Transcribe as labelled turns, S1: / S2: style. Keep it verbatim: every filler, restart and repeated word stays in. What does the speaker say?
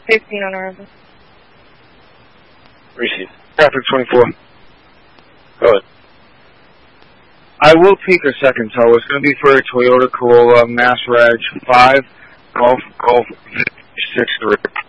S1: fifteen on arrival.
S2: Receive.
S3: Traffic twenty-four.
S2: Go ahead.
S3: I will peek a second tow. It's going to be for a Toyota Corolla Mass Reg five Golf Golf six three.